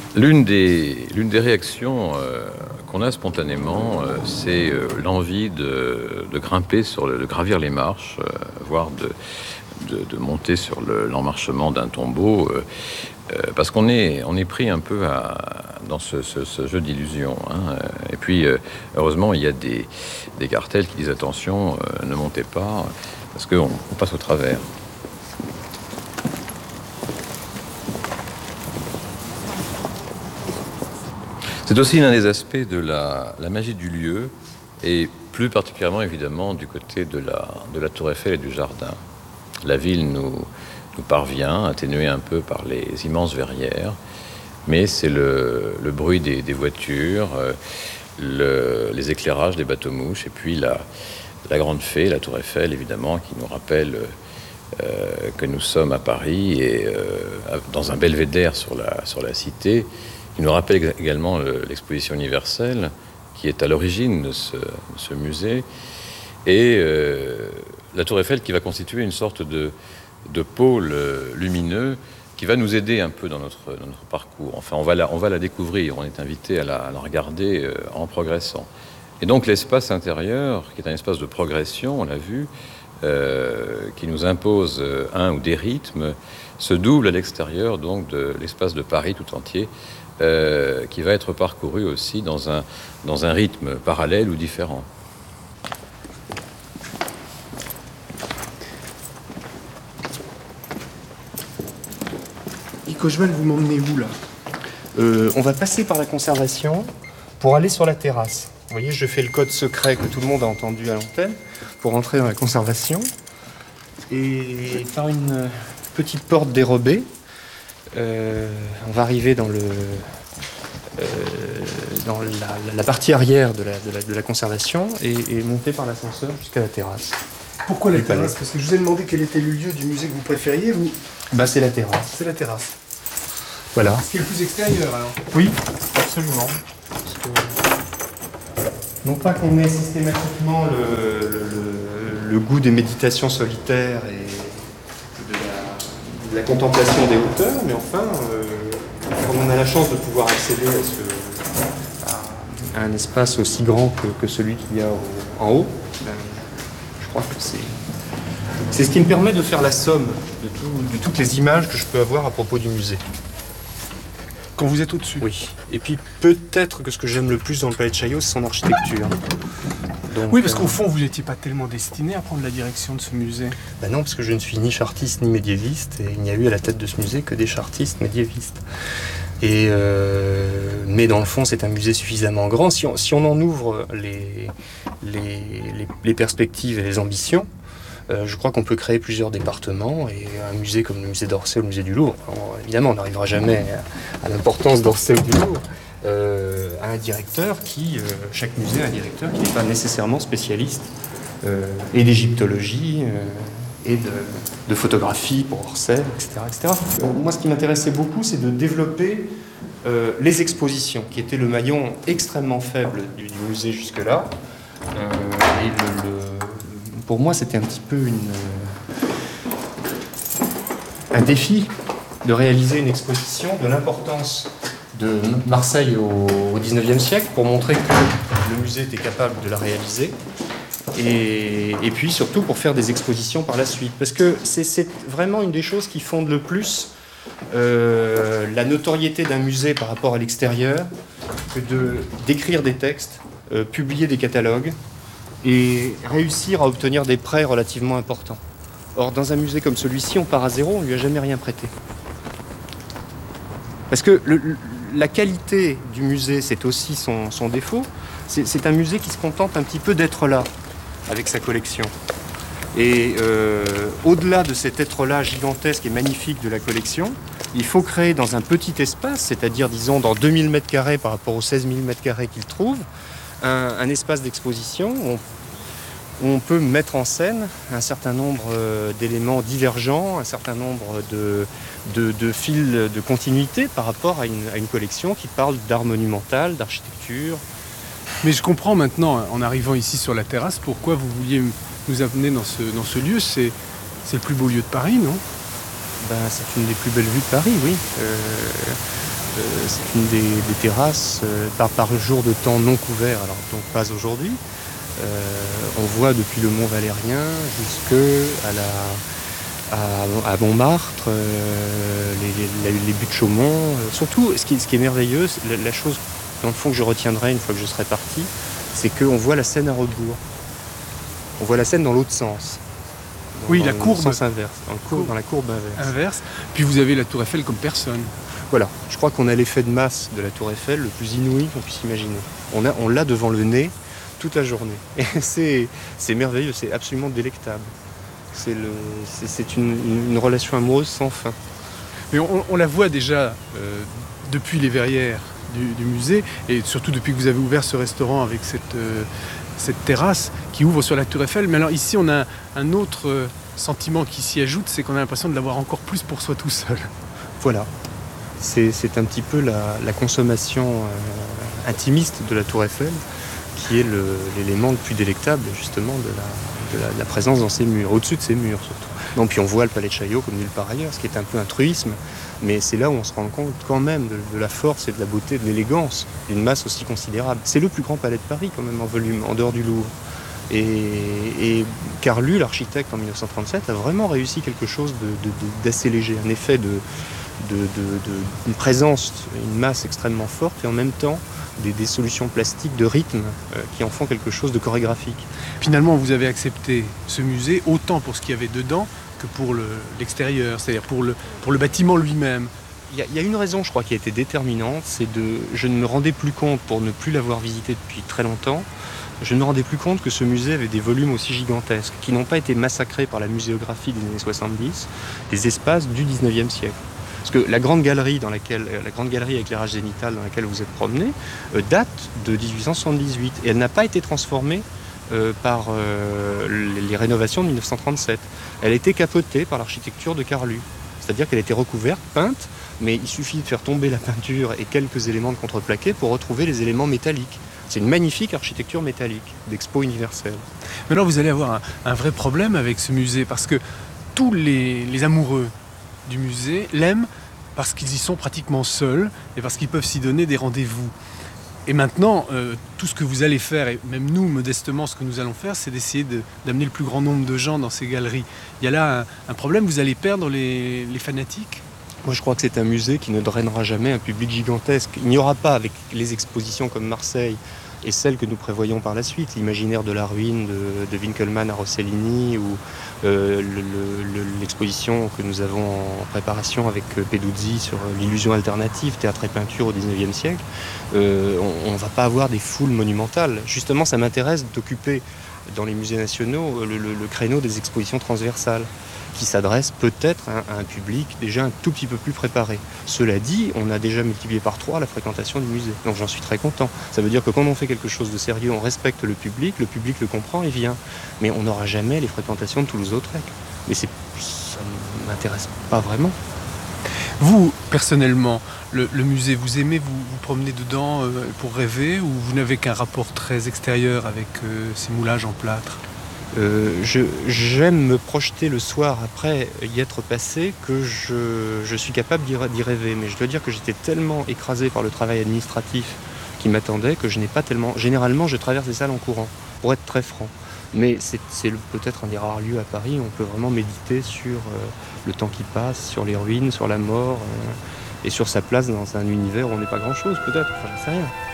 L'une des réactions qu'on a spontanément, c'est l'envie de grimper, de gravir les marches, voire de monter sur l'emmarchement d'un tombeau, parce qu'on est pris un peu dans ce jeu d'illusions. Et puis, heureusement, il y a des cartels qui disent attention, ne montez pas, parce qu'on passe au travers. C'est aussi l'un des aspects de la magie du lieu, et plus particulièrement évidemment du côté de la Tour Eiffel et du jardin. La ville nous parvient, atténuée un peu par les immenses verrières, mais c'est le bruit des voitures, les éclairages des bateaux-mouches, et puis la grande fée, la Tour Eiffel évidemment, qui nous rappelle que nous sommes à Paris et dans un belvédère sur la cité. Il nous rappelle également l'exposition universelle qui est à l'origine de ce musée, et la Tour Eiffel qui va constituer une sorte de pôle lumineux qui va nous aider un peu dans notre parcours. Enfin, on va la découvrir, on est invité à la regarder en progressant. Et donc l'espace intérieur, qui est un espace de progression, on l'a vu, qui nous impose un ou des rythmes, se double à l'extérieur donc de l'espace de Paris tout entier, qui va être parcouru aussi dans un rythme parallèle ou différent. Cochevel, vous m'emmenez où là? On va passer par la conservation pour aller sur la terrasse. Vous voyez, je fais le code secret que tout le monde a entendu à l'antenne pour entrer dans la conservation. Et par une petite porte dérobée, on va arriver dans la partie arrière de la conservation et monter par l'ascenseur jusqu'à la terrasse. Pourquoi la terrasse? Parce que je vous ai demandé quel était le lieu du musée que vous préfériez. C'est la terrasse. C'est la terrasse. Voilà. Ce qui est le plus extérieur alors. Oui, absolument. Non pas qu'on ait systématiquement le goût des méditations solitaires et de la contemplation des hauteurs, mais enfin, comme on a la chance de pouvoir accéder à un espace aussi grand que celui qu'il y a en haut, je crois que c'est ce qui me permet de faire la somme de toutes les images que je peux avoir à propos du musée. Quand vous êtes au-dessus? Oui. Et puis peut-être que ce que j'aime le plus dans le Palais de Chaillot, c'est son architecture. Donc, oui, parce qu'au fond, vous n'étiez pas tellement destiné à prendre la direction de ce musée. Non, parce que je ne suis ni chartiste ni médiéviste, et il n'y a eu à la tête de ce musée que des chartistes médiévistes. Mais dans le fond, c'est un musée suffisamment grand. Si on en ouvre les perspectives et les ambitions, je crois qu'on peut créer plusieurs départements, et un musée comme le musée d'Orsay ou le musée du Louvre, évidemment on n'arrivera jamais à l'importance d'Orsay ou du Louvre, à un directeur chaque musée a un directeur qui n'est pas nécessairement spécialiste et d'égyptologie et de photographie pour Orsay, etc. Moi ce qui m'intéressait beaucoup, c'est de développer les expositions, qui étaient le maillon extrêmement faible du musée jusque-là, pour moi, c'était un petit peu un défi de réaliser une exposition de l'importance de Marseille au XIXe siècle pour montrer que le musée était capable de la réaliser et puis surtout pour faire des expositions par la suite. Parce que c'est vraiment une des choses qui fondent le plus la notoriété d'un musée par rapport à l'extérieur que d'écrire des textes, publier des catalogues, et réussir à obtenir des prêts relativement importants. Or, dans un musée comme celui-ci, on part à zéro, on ne lui a jamais rien prêté. Parce que la qualité du musée, c'est aussi son défaut. C'est un musée qui se contente un petit peu d'être là, avec sa collection. Et au-delà de cet être-là gigantesque et magnifique de la collection, il faut créer dans un petit espace, c'est-à-dire, disons, dans 2000 m² par rapport aux 16 000 m² qu'il trouve, un espace d'exposition où on peut mettre en scène un certain nombre d'éléments divergents, un certain nombre de fils de continuité par rapport à une collection qui parle d'art monumental, d'architecture. Mais je comprends maintenant, en arrivant ici sur la terrasse, pourquoi vous vouliez nous amener dans ce lieu. C'est le plus beau lieu de Paris, non? C'est une des plus belles vues de Paris, oui. C'est une des terrasses par jour de temps non couvert, alors donc pas aujourd'hui. On voit depuis le Mont Valérien à Montmartre, les buttes Chaumont. Surtout, ce qui est merveilleux, la chose dans le fond que je retiendrai une fois que je serai parti, c'est qu'on voit la Seine à rebours. On voit la Seine dans l'autre sens. Oui, la courbe. Dans le sens inverse, dans la courbe inverse. Puis vous avez la Tour Eiffel comme personne. Voilà, je crois qu'on a l'effet de masse de la Tour Eiffel le plus inouï qu'on puisse imaginer. On l'a devant le nez toute la journée. Et c'est merveilleux, c'est absolument délectable. C'est une relation amoureuse sans fin. Mais on la voit déjà depuis les verrières du musée, et surtout depuis que vous avez ouvert ce restaurant avec cette terrasse qui ouvre sur la Tour Eiffel. Mais alors ici, on a un autre sentiment qui s'y ajoute, c'est qu'on a l'impression de l'avoir encore plus pour soi tout seul. Voilà. C'est un petit peu la consommation intimiste de la Tour Eiffel qui est l'élément le plus délectable justement de la présence dans ces murs, au-dessus de ces murs surtout. Non, puis on voit le palais de Chaillot comme nulle part ailleurs, ce qui est un peu un truisme, mais c'est là où on se rend compte quand même de la force et de la beauté, de l'élégance d'une masse aussi considérable. C'est le plus grand palais de Paris quand même en volume, en dehors du Louvre. Et Carlu, l'architecte en 1937, a vraiment réussi quelque chose d'assez léger, un effet une présence, une masse extrêmement forte et en même temps des solutions plastiques de rythme qui en font quelque chose de chorégraphique. Finalement, vous avez accepté ce musée autant pour ce qu'il y avait dedans que pour l'extérieur, c'est-à-dire pour le bâtiment lui-même. Il y a une raison, je crois, qui a été déterminante, je ne me rendais plus compte, pour ne plus l'avoir visité depuis très longtemps, je ne me rendais plus compte que ce musée avait des volumes aussi gigantesques, qui n'ont pas été massacrés par la muséographie des années 70, des espaces du 19e siècle. Parce que la grande galerie à éclairage zénital dans laquelle vous êtes promené date de 1878 et elle n'a pas été transformée par les rénovations de 1937. Elle a été capotée par l'architecture de Carlu, c'est-à-dire qu'elle a été recouverte, peinte, mais il suffit de faire tomber la peinture et quelques éléments de contreplaqué pour retrouver les éléments métalliques. C'est une magnifique architecture métallique d'Expo universelle. Maintenant, vous allez avoir un vrai problème avec ce musée parce que tous les amoureux du musée l'aiment parce qu'ils y sont pratiquement seuls et parce qu'ils peuvent s'y donner des rendez-vous. Et maintenant, tout ce que vous allez faire, et même nous, modestement, ce que nous allons faire, c'est d'essayer d'amener le plus grand nombre de gens dans ces galeries. Il y a là un problème, vous allez perdre les fanatiques ? Moi, je crois que c'est un musée qui ne drainera jamais un public gigantesque. Il n'y aura pas, avec les expositions comme Marseille et celles que nous prévoyons par la suite, l'imaginaire de la ruine de Winkelmann à Rossellini ou l'exposition que nous avons en préparation avec Peduzzi sur l'illusion alternative, théâtre et peinture au XIXe siècle, on ne va pas avoir des foules monumentales. Justement, ça m'intéresse d'occuper dans les musées nationaux le créneau des expositions transversales qui s'adressent peut-être à un public déjà un tout petit peu plus préparé. Cela dit, on a déjà multiplié par 3 la fréquentation du musée. Donc j'en suis très content. Ça veut dire que quand on fait quelque chose de sérieux, on respecte le public le comprend et vient. Mais on n'aura jamais les fréquentations de Toulouse-Lautrec. Mais ça ne m'intéresse pas vraiment. Vous, personnellement, le musée, vous aimez vous promener dedans pour rêver ou vous n'avez qu'un rapport très extérieur avec ces moulages en plâtre ? J'aime me projeter le soir après y être passé que je suis capable d'y rêver. Mais je dois dire que j'étais tellement écrasé par le travail administratif qui m'attendait que je n'ai pas tellement... Généralement, je traverse les salles en courant, pour être très franc. Mais c'est peut-être un des rares lieux à Paris où on peut vraiment méditer sur le temps qui passe, sur les ruines, sur la mort, et sur sa place dans un univers où on n'est pas grand-chose, peut-être. Enfin, j'en sais rien.